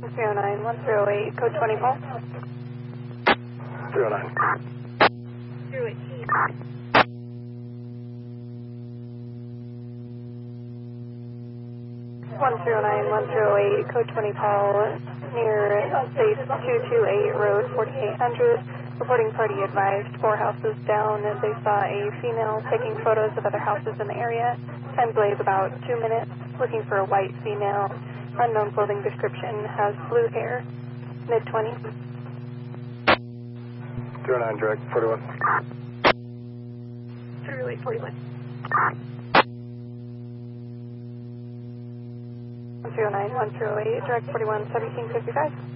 309 1008, code 20 Paul. 309. 109-108, code 20 Paul, near Space 228 Road, 4800. Reporting party advised 4 houses down as they saw a female taking photos of other houses in the area. Time delay is about 2 minutes. Looking for a white female. Unknown clothing description, has blue hair. Mid-20s. 309, direct 41. 41. 109-108, direct 41, 1755.